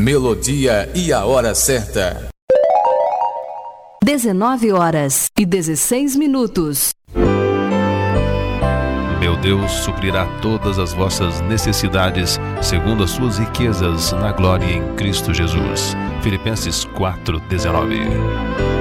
melodia e a hora certa. 19h16. Meu Deus suprirá todas as vossas necessidades, segundo as suas riquezas na glória em Cristo Jesus. Filipenses 4:19.